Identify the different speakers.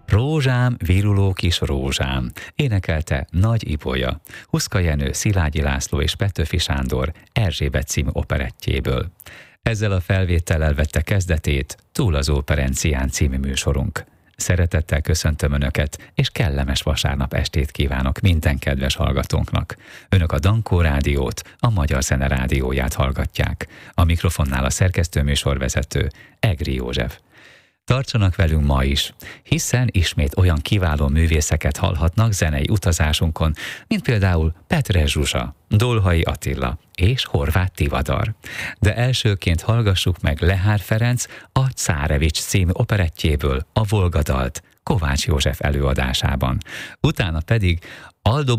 Speaker 1: Rózsám, viruló kis rózsám, énekelte Nagy Ibolya, Huszka Jenő, Szilágyi László és Petőfi Sándor Erzsébet című operettjéből. Ezzel a felvétellel vette kezdetét Túl az Óperencián című műsorunk. Szeretettel köszöntöm Önöket, és kellemes vasárnap estét kívánok minden kedves hallgatónknak. Önök a Dankó Rádiót, a Magyar Zene Rádióját hallgatják. A mikrofonnál a szerkesztőműsorvezető Egri József. Tartsanak velünk ma is, hiszen ismét olyan kiváló művészeket hallhatnak zenei utazásunkon, mint például Petre Zsuzsa, Dolhai Attila és Horváth Tivadar. De elsőként hallgassuk meg Lehár Ferenc a Cárevics című operettjéből a Volga dalt Kovács József előadásában. Utána pedig Aldo